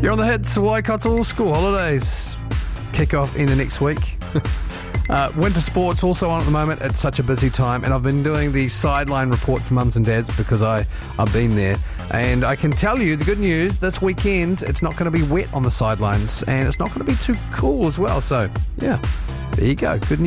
You're on the hits. Waikato school holidays kick off in the next week. Winter sports also on at the moment. It's such a busy time, and I've been doing the sideline report for mums and dads because I've been there, and I can tell you the good news: this weekend it's not going to be wet on the sidelines, and it's not going to be too cool as well. So yeah, there you go. Good news.